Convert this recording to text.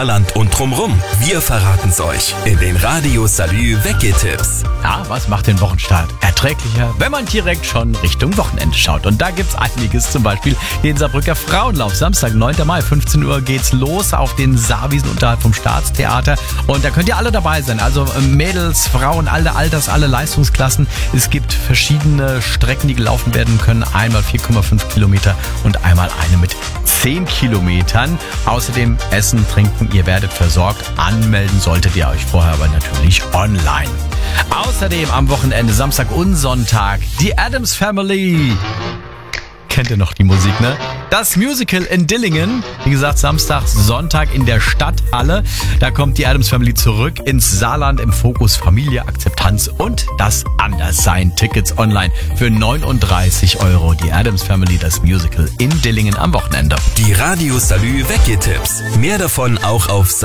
Land und drumrum. Wir verraten's euch in den Radio Salü Wecke-Tipps. Ja, was macht den Wochenstart erträglicher, wenn man direkt schon Richtung Wochenende schaut? Und da gibt's einiges, zum Beispiel den Saarbrücker Frauenlauf. Samstag, 9. Mai, 15 Uhr geht's los auf den Saarwiesen unterhalb vom Staatstheater. Und da könnt ihr alle dabei sein. Also Mädels, Frauen, alle Alters, alle Leistungsklassen. Es gibt verschiedene Strecken, die gelaufen werden können. Einmal 4,5 Kilometer und einmal eine mit 10 Kilometern. Außerdem Essen, Trinken, ihr werdet versorgt. Anmelden solltet ihr euch vorher aber natürlich online. Außerdem am Wochenende, Samstag und Sonntag, die Addams Family. Kennt ihr noch die Musik, ne? Das Musical in Dillingen. Wie gesagt, Samstag, Sonntag in der Stadthalle. Da kommt die Addams Family zurück ins Saarland im Fokus Familie, Akzeptanz und das Anderssein. Tickets online für 39 €. Die Addams Family, das Musical in Dillingen am Wochenende. Die Radio Salü Wecke-Tipps. Mehr davon auch auf